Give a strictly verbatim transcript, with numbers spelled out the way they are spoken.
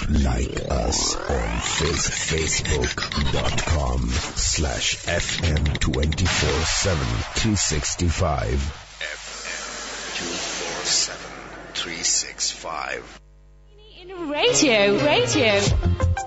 Like us on face, facebook.com slash FM twenty-four seven three sixty-five. F M twenty-four seven three sixty-five. In radio, radio.